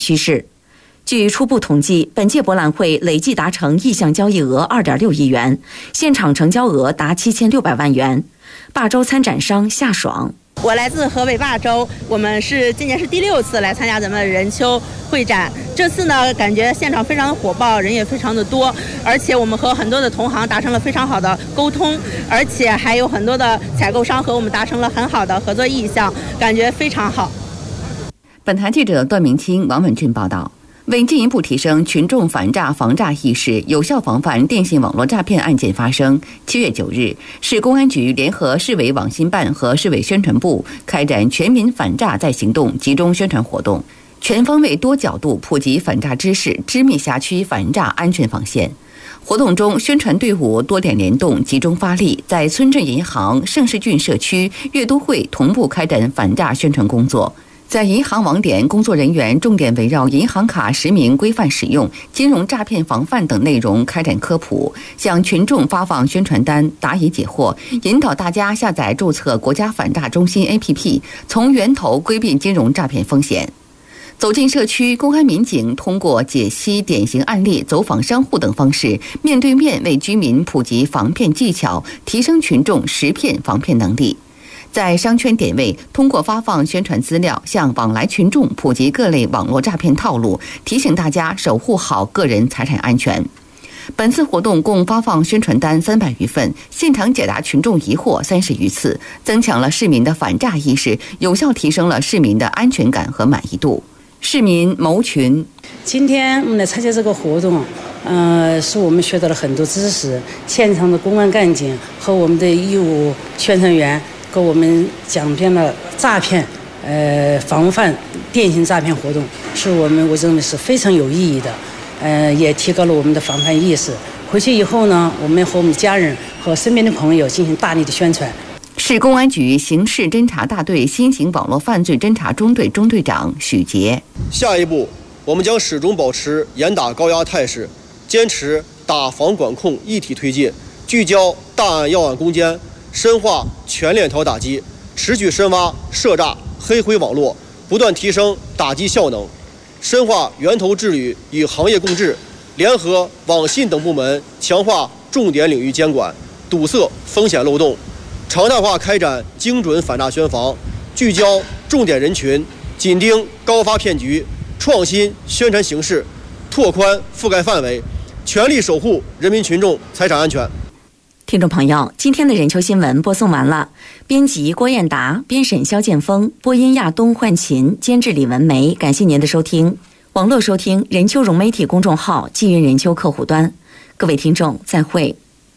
趋势。据初步统计，本届博览会累计达成意向交易额 2.6 亿元，现场成交额达7600万元。霸州参展商夏爽， 我来自河北霸州，我们今年是第6次来参加咱们人丘会展。这次呢，感觉现场非常的火爆，人也非常的多，而且我们和很多的同行达成了非常好的沟通，而且还有很多的采购商和我们达成了很好的合作意向，感觉非常好。 本台记者段明清、王文俊报道。为进一步提升群众反诈防诈意识，有效防范电信网络诈骗案件发生，7月9日，市公安局联合市委网信办和市委宣传部开展全民反诈再行动集中宣传活动，全方位多角度普及反诈知识，织密辖区反诈安全防线。活动中，宣传队伍多点联动，集中发力，在村镇银行、盛世郡社区、粤都会同步开展反诈宣传工作。在银行网点，工作人员重点围绕银行卡实名规范使用、金融诈骗防范等内容开展科普，向群众发放宣传单，答疑解惑，引导大家下载注册国家反诈中心 APP， 从源头规避金融诈骗风险。走进社区，公安民警通过解析典型案例、走访商户等方式，面对面为居民普及防骗技巧，提升群众识骗防骗能力。在商圈点位，通过发放宣传资料，向往来群众普及各类网络诈骗套路，提醒大家守护好个人财产安全。本次活动共发放宣传单300余份，现场解答群众疑惑30余次，增强了市民的反诈意识，有效提升了市民的安全感和满意度。市民牟群， 今天我们来参加这个活动，是我们学到了很多知识，现场的公安干警和我们的义务宣传员给我们讲遍了诈骗，防范电信诈骗活动，是我认为是非常有意义的，也提高了我们的防范意识。回去以后呢，我们和我们家人和身边的朋友进行大力的宣传。 市公安局刑事侦查大队新型网络犯罪侦查中队中队长许杰， 下一步我们将始终保持严打高压态势，坚持打防管控一体推进，聚焦大案要案攻坚，深化全链条打击，持续深挖涉诈黑灰网络，不断提升打击效能，深化源头治理与行业共治，联合网信等部门强化重点领域监管，堵塞风险漏洞，常态化开展精准反诈宣防，聚焦重点人群，紧盯高发骗局，创新宣传形式，拓宽覆盖范围，全力守护人民群众财产安全。 听众朋友，今天的人球新闻播送完了，编辑郭艳达，编审肖建峰，播音亚东焕琴，监制李文梅。感谢您的收听。网络收听人丘融媒体公众号，纪云人丘客户端。各位听众，再会。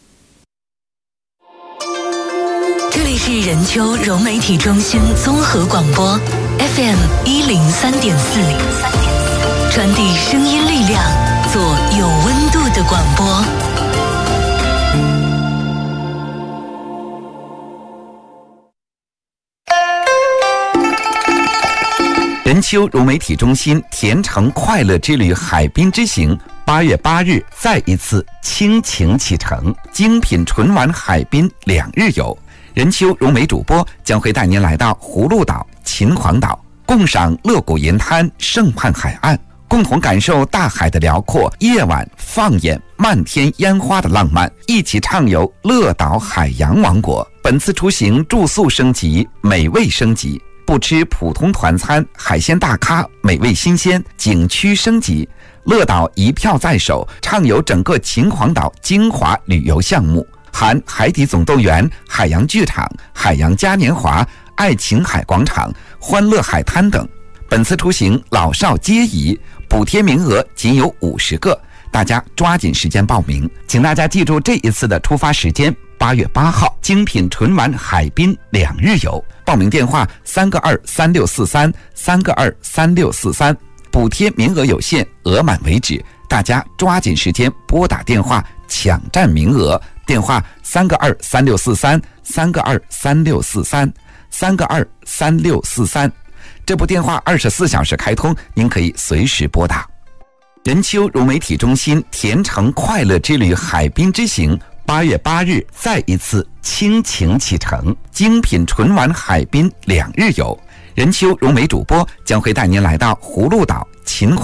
这里是人丘融媒体中心综合广播 FM 103.4，传递声音力量，做有温度的广播。 人丘融媒体中心甜橙快乐之旅海滨之行8月8日再一次倾情启程，精品纯玩海滨2日游。人丘融媒主播将会带您来到葫芦岛、秦皇岛，共赏乐谷银滩、盛畔海岸，共同感受大海的辽阔，夜晚放眼漫天烟花的浪漫，一起畅游乐岛海洋王国。本次出行住宿升级，美味升级，不吃普通团餐，海鲜大咖，美味新鲜，景区升级，乐岛一票在手，畅游整个秦皇岛精华旅游项目，含海底总动员、海洋剧场、海洋嘉年华、爱琴海广场、欢乐海滩等。本次出行老少皆宜，补贴名额仅有50个，大家抓紧时间报名。请大家记住这一次的出发时间，8月8号，精品纯玩海滨2日游。报名电话3个23643 3个23643，补贴名额有限，额满为止，大家抓紧时间拨打电话抢占名额。电话3个23643 3个23643 3个23643，这部电话24小时开通，您可以随时拨打。人丘融媒体中心甜橙快乐之旅海滨之行8月8日再一次倾情启程，精品纯玩海滨2日游。人丘融媒主播将会带您来到葫芦岛、 秦